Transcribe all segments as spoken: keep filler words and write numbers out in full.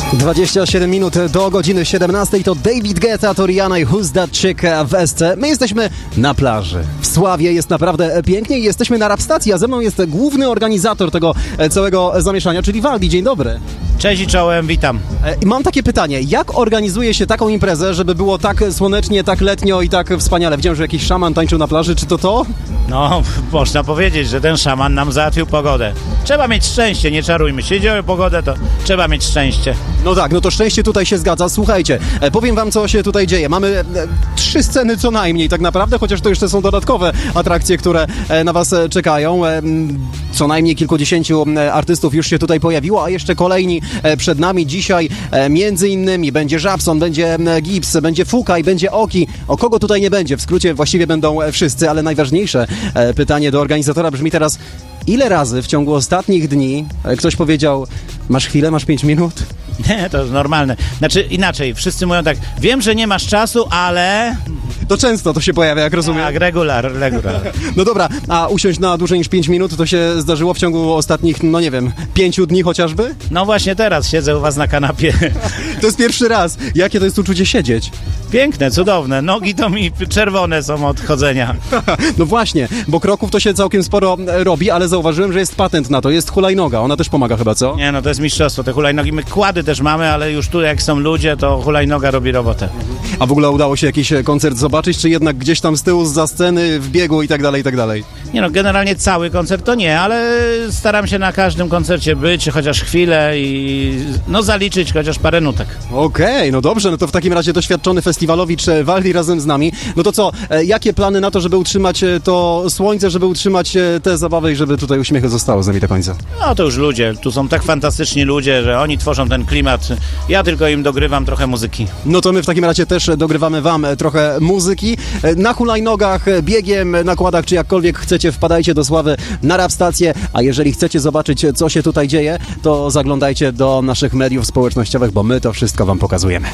dwadzieścia siedem minut do godziny siedemnastej to David Guetta, to Rihanna i Who's That Chick w S C. My jesteśmy na plaży. W Sławie jest naprawdę pięknie i jesteśmy na Rapstacji, a ze mną jest główny organizator tego całego zamieszania, czyli Waldi. Dzień dobry. Cześć i czołem, witam. I mam takie pytanie, jak organizuje się taką imprezę, żeby było tak słonecznie, tak letnio i tak wspaniale? Widziałem, że jakiś szaman tańczył na plaży, czy to to? No, można powiedzieć, że ten szaman nam załatwił pogodę. Trzeba mieć szczęście, nie czarujmy się. Jeśli chodzi o pogodę, to trzeba mieć szczęście. No tak, no to szczęście tutaj się zgadza. Słuchajcie, e, powiem wam, co się tutaj dzieje. Mamy e, trzy sceny co najmniej tak naprawdę, chociaż to jeszcze są dodatkowe atrakcje, które e, na was e, czekają. E, co najmniej kilkudziesięciu e, artystów już się tutaj pojawiło, a jeszcze kolejni e, przed nami dzisiaj. E, między innymi będzie Żabson, będzie e, Gibbs, będzie Fuka i będzie Oki. O kogo tutaj nie będzie? W skrócie właściwie będą e, wszyscy, ale najważniejsze e, pytanie do organizatora brzmi teraz: ile razy w ciągu ostatnich dni e, ktoś powiedział: masz chwilę, masz pięć minut? Nie, to jest normalne. Znaczy inaczej, wszyscy mówią tak, wiem, że nie masz czasu, ale... To często to się pojawia, jak rozumiem. Tak, regular, regular. No dobra, a usiąść na dłużej niż pięć minut to się zdarzyło w ciągu ostatnich, no nie wiem, pięciu dni chociażby? No właśnie teraz siedzę u was na kanapie. To jest pierwszy raz. Jakie to jest uczucie siedzieć? Piękne, cudowne. Nogi to mi czerwone są od chodzenia. No właśnie, bo kroków to się całkiem sporo robi, ale zauważyłem, że jest patent na to. Jest hulajnoga, ona też pomaga chyba, co? Nie, no to jest mistrzostwo. Te hulajnogi, my kłady też mamy, ale już tu jak są ludzie, to hulajnoga robi robotę. A w ogóle udało się jakiś koncert zobaczyć, czy jednak gdzieś tam z tyłu, zza sceny, w biegu i tak dalej, i tak dalej? Nie no, generalnie cały koncert to nie, ale staram się na każdym koncercie być, chociaż chwilę i no zaliczyć chociaż parę nutek. Okej, okay, no dobrze, no to w takim razie doświadczony festiwalowicz Waldi razem z nami. No to co, e, jakie plany na to, żeby utrzymać to słońce, żeby utrzymać te zabawy i żeby tutaj uśmiechy zostało z nami do końca? No to już ludzie, tu są tak fantastyczni ludzie, że oni tworzą ten klimat, ja tylko im dogrywam trochę muzyki. No to my w takim razie też dogrywamy wam trochę muzyki. Na hulajnogach, biegiem, nakładach, czy jakkolwiek chcecie, wpadajcie do Sławy na Rapstację, a jeżeli chcecie zobaczyć, co się tutaj dzieje, to zaglądajcie do naszych mediów społecznościowych, bo my to wszystko wam pokazujemy.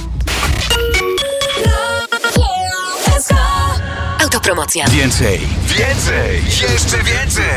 Autopromocja. Więcej, więcej, jeszcze więcej.